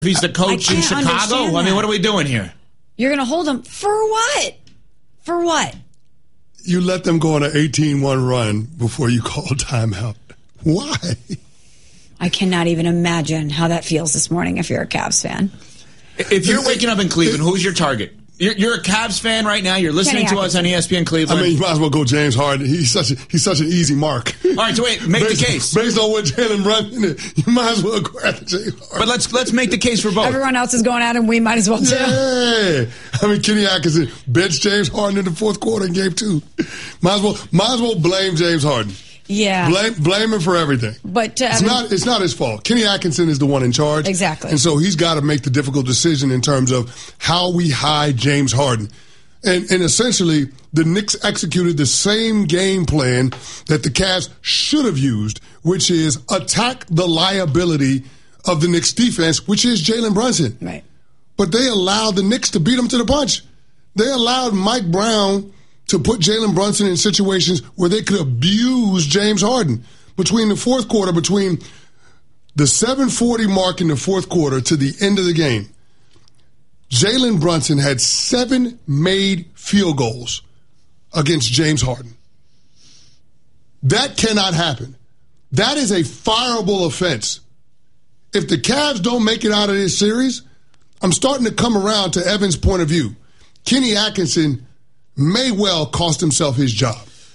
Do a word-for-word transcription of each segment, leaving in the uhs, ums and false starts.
He's the coach in Chicago. I mean, what are we doing here? You're going to hold him for what? For what? You let them go on an eighteen one run before you call timeout. Why? I cannot even imagine how that feels this morning if you're a Cavs fan. If you're waking up in Cleveland, who's your target? You're, you're a Cavs fan right now. You're listening Kenny to us on E S P N Cleveland. I mean, you might as well go James Harden. He's such a, he's such an easy mark. All right, so wait, make based, the case. Based on what Jalen Brunson is, you might as well grab James Harden. But let's let's make the case for both. Everyone else is going at him. We might as well too. Yeah. I mean, Kenny Atkinson benched James Harden in the fourth quarter in game two. Might as well, might as well blame James Harden. Yeah. Blame, blame him for everything. But uh, it's not it's not his fault. Kenny Atkinson is the one in charge. Exactly. And so he's got to make the difficult decision in terms of how we hide James Harden. And, and essentially, the Knicks executed the same game plan that the Cavs should have used, which is attack the liability of the Knicks defense, which is Jalen Brunson. Right. But they allowed the Knicks to beat them to the punch. They allowed Mike Brown to put Jalen Brunson in situations where they could abuse James Harden. Between the fourth quarter, between the seven forty mark in the fourth quarter to the end of the game, Jalen Brunson had seven made field goals against James Harden. That cannot happen. That is a fireable offense. If the Cavs don't make it out of this series, I'm starting to come around to Evan's point of view. Kenny Atkinson may well cost himself his job.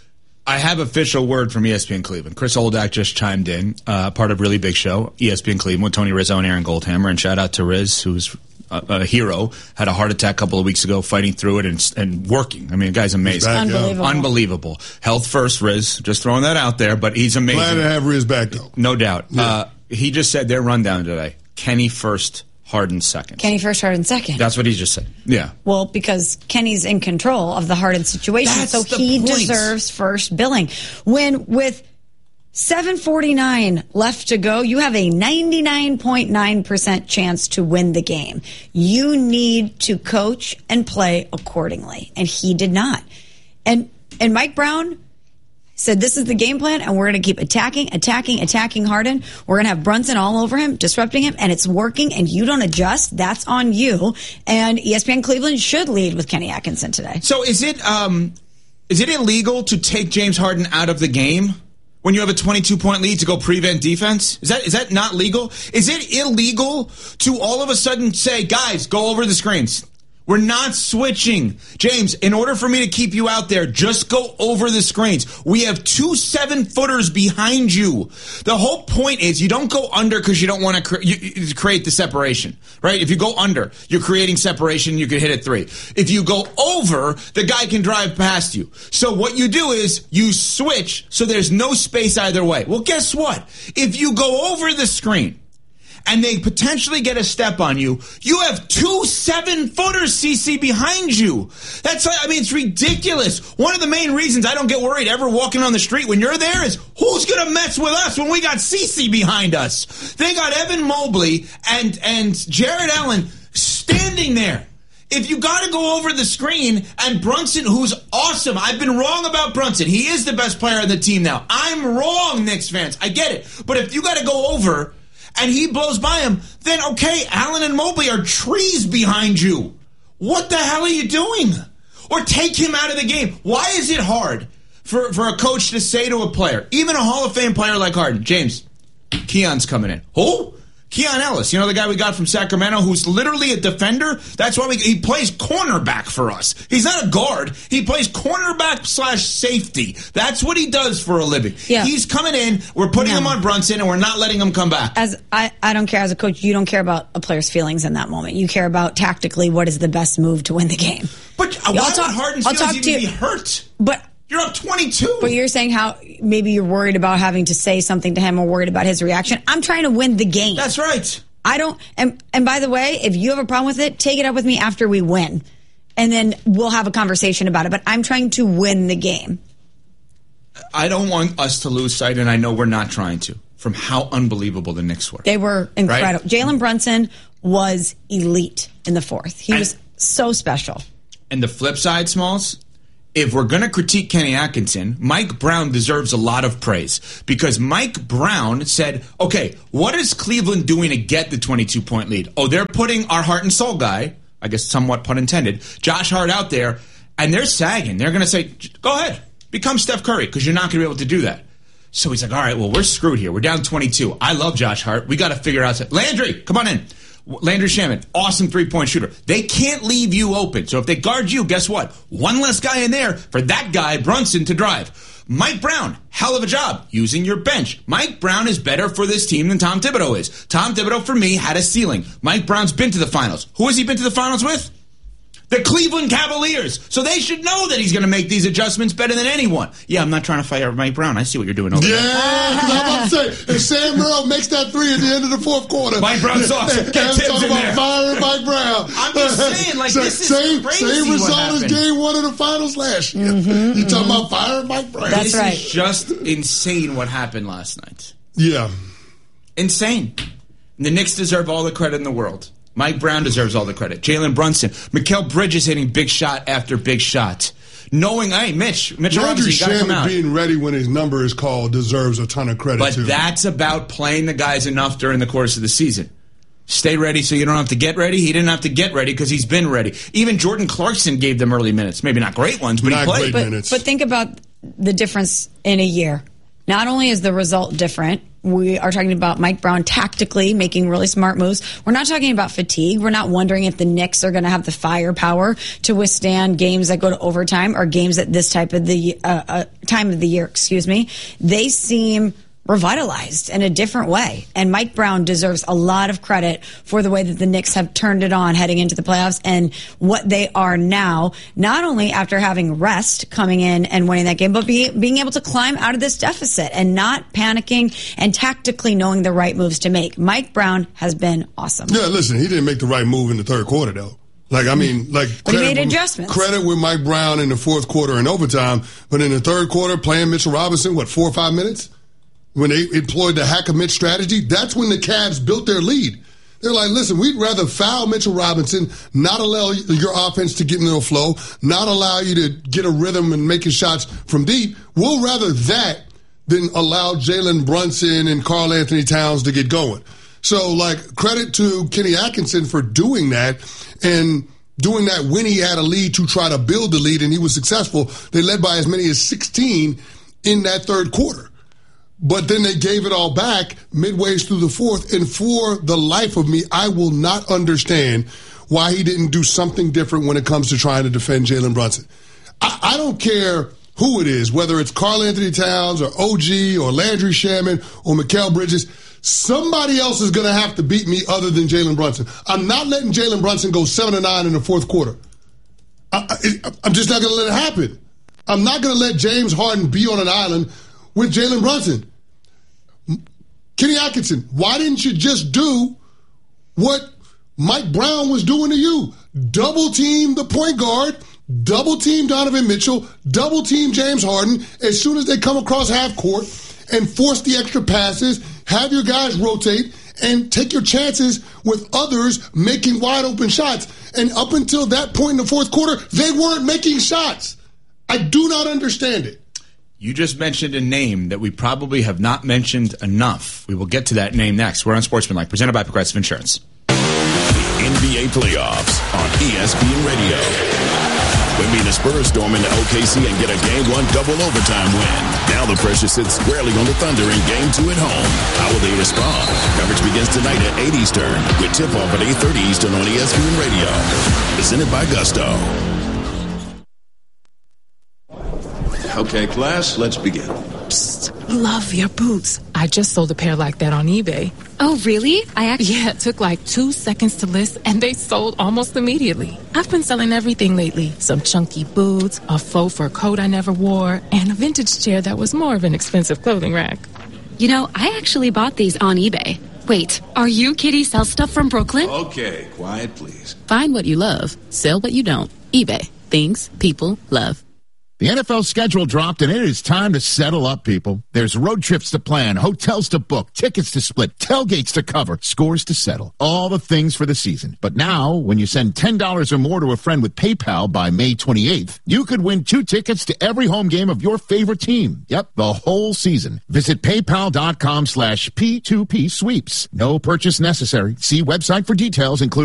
I have official word from E S P N Cleveland. Chris Oldak just chimed in, uh, part of Really Big Show, E S P N Cleveland with Tony Rizzo and Aaron Goldhammer. And shout out to Riz, who's a, a hero, had a heart attack a couple of weeks ago, fighting through it and, and working. I mean, the guy's amazing. Back, Unbelievable. yeah. Unbelievable. Health first, Riz. Just throwing that out there, but he's amazing. Glad to have Riz back, though. No doubt. Yeah. Uh, he just said their rundown today. Kenny first, Harden second. Kenny first, Harden second. That's what he just said. Yeah. Well, because Kenny's in control of the Harden situation, That's so the he point. deserves first billing. When with seven forty-nine left to go, you have a ninety-nine point nine percent chance to win the game. You need to coach and play accordingly, and he did not. And and Mike Brown said this is the game plan, and we're going to keep attacking, attacking, attacking Harden. We're going to have Brunson all over him, disrupting him, and it's working, and you don't adjust. That's on you. And E S P N Cleveland should lead with Kenny Atkinson today. So is it um, is it illegal to take James Harden out of the game when you have a twenty-two point lead to go prevent defense? Is that is that not legal? Is it illegal to all of a sudden say, guys, go over the screens? We're not switching. James, in order for me to keep you out there, just go over the screens. We have two seven-footers behind you. The whole point is you don't go under because you don't want to cre- you, create the separation, right? If you go under, you're creating separation, you can hit it three. If you go over, the guy can drive past you. So what you do is you switch so there's no space either way. Well, guess what? If you go over the screen and they potentially get a step on you, you have two seven-footers, C C, behind you. That's, I mean, it's ridiculous. One of the main reasons I don't get worried ever walking on the street when you're there is who's going to mess with us when we got C C behind us? They got Evan Mobley and, and Jared Allen standing there. If you got to go over the screen and Brunson, who's awesome, I've been wrong about Brunson. He is the best player on the team now. I'm wrong, Knicks fans. I get it. But if you got to go over and he blows by him, then okay, Allen and Mobley are trees behind you. What the hell are you doing? Or take him out of the game. Why is it hard for, for a coach to say to a player, even a Hall of Fame player like Harden, James, Keon's coming in. Who? Keon Ellis, you know the guy we got from Sacramento who's literally a defender? That's why we, he plays cornerback for us. He's not a guard. He plays cornerback slash safety. That's what he does for a living. Yeah. He's coming in, we're putting No. him on Brunson, and we're not letting him come back. As I, I don't care as a coach, you don't care about a player's feelings in that moment. You care about tactically what is the best move to win the game. But uh, Yeah, why I'll talk- would Harden's I'll feelings talk to even you- be hurt? But You're up twenty-two. But you're saying how maybe you're worried about having to say something to him or worried about his reaction. I'm trying to win the game. That's right. I don't, and, and by the way, if you have a problem with it, take it up with me after we win. And then we'll have a conversation about it. But I'm trying to win the game. I don't want us to lose sight, and I know we're not trying to, from how unbelievable the Knicks were. They were incredible. Right? Jalen Brunson was elite in the fourth. He And- was so special. And the flip side, Smalls, if we're going to critique Kenny Atkinson, Mike Brown deserves a lot of praise because Mike Brown said, okay, what is Cleveland doing to get the twenty-two point lead? Oh, they're putting our heart and soul guy, I guess somewhat pun intended, Josh Hart out there, and they're sagging. They're going to say, go ahead, become Steph Curry because you're not going to be able to do that. So he's like, all right, well, we're screwed here. We're down twenty-two. I love Josh Hart. We got to figure out. Landry, come on in. Landry Shamet, awesome three-point shooter. They can't leave you open. So if they guard you, guess what? One less guy in there for that guy, Brunson, to drive. Mike Brown, hell of a job using your bench. Mike Brown is better for this team than Tom Thibodeau is. Tom Thibodeau, for me, had a ceiling. Mike Brown's been to the finals. Who has he been to the finals with? The Cleveland Cavaliers. So they should know that he's going to make these adjustments better than anyone. Yeah, I'm not trying to fire Mike Brown. I see what you're doing over yeah, there. Yeah, I'm about to say, if Sam Merrill makes that three at the end of the fourth quarter. Mike Brown sucks. Get Tibbs in about there. firing Mike Brown. I'm just saying, like, this is same, crazy Same result what as game one of the finals last year. Mm-hmm, You're talking mm-hmm. about firing Mike Brown. That's this right. is just insane what happened last night. Yeah. Insane. The Knicks deserve all the credit in the world. Mike Brown deserves all the credit. Jalen Brunson. Mikal Bridges hitting big shot after big shot. Knowing, hey, Mitch, Mitchell Robinson, you got to come out. being ready when his number is called deserves a ton of credit, but too. But that's about playing the guys enough during the course of the season. Stay ready so you don't have to get ready. He didn't have to get ready because he's been ready. Even Jordan Clarkson gave them early minutes. Maybe not great ones, but not he played. Great but, minutes. but think about the difference in a year. Not only is the result different, we are talking about Mike Brown tactically making really smart moves. We're not talking about fatigue. We're not wondering if the Knicks are going to have the firepower to withstand games that go to overtime or games at this type of the uh, uh, time of the year. Excuse me. They seem revitalized in a different way. And Mike Brown deserves a lot of credit for the way that the Knicks have turned it on heading into the playoffs and what they are now, not only after having rest coming in and winning that game, but be, being able to climb out of this deficit and not panicking and tactically knowing the right moves to make. Mike Brown has been awesome. Yeah, listen, he didn't make the right move in the third quarter, though. Like, I mean, like, but he made with, adjustments. Credit with Mike Brown in the fourth quarter and overtime, but in the third quarter, playing Mitchell Robinson, what, four or five minutes? When they employed the hack-a-Mitch strategy, that's when the Cavs built their lead. They're like, listen, we'd rather foul Mitchell Robinson, not allow your offense to get into the flow, not allow you to get a rhythm and making shots from deep. We'll rather that than allow Jalen Brunson and Karl Anthony Towns to get going. So, like, credit to Kenny Atkinson for doing that and doing that when he had a lead to try to build the lead, and he was successful. They led by as many as sixteen in that third quarter. But then they gave it all back midway through the fourth. And for the life of me, I will not understand why he didn't do something different when it comes to trying to defend Jalen Brunson. I, I don't care who it is, whether it's Karl Anthony Towns or O G or Landry Shamet or Mikal Bridges. Somebody else is going to have to beat me other than Jalen Brunson. I'm not letting Jalen Brunson go seven to nine in the fourth quarter. I, I, I'm just not going to let it happen. I'm not going to let James Harden be on an island with Jalen Brunson. Kenny Atkinson, why didn't you just do what Mike Brown was doing to you? Double team the point guard, double team Donovan Mitchell, double team James Harden as soon as they come across half court and force the extra passes, have your guys rotate, and take your chances with others making wide open shots. And up until that point in the fourth quarter, they weren't making shots. I do not understand it. You just mentioned a name that we probably have not mentioned enough. We will get to that name next. We're on Sportsmanlike, presented by Progressive Insurance. N B A playoffs on E S P N Radio. We meet the Spurs storm into O K C and get a game one double overtime win. Now the pressure sits squarely on the Thunder in game two at home. How will they respond? Coverage begins tonight at eight Eastern with tip-off at eight thirty Eastern on E S P N Radio. Presented by Gusto. Okay, class, let's begin. Psst, love your boots. I just sold a pair like that on eBay. Oh, really? I actually... Yeah, it took like two seconds to list, and they sold almost immediately. I've been selling everything lately. Some chunky boots, a faux fur coat I never wore, and a vintage chair that was more of an expensive clothing rack. You know, I actually bought these on eBay. Wait, are you Kitty Sell Stuff from Brooklyn? Okay, quiet, please. Find what you love. Sell what you don't. eBay. Things people love. The N F L schedule dropped, and it is time to settle up, people. There's road trips to plan, hotels to book, tickets to split, tailgates to cover, scores to settle. All the things for the season. But now, when you send ten dollars or more to a friend with PayPal by May twenty-eighth, you could win two tickets to every home game of your favorite team. Yep, the whole season. Visit paypal.com slash P2P sweeps. No purchase necessary. See website for details, including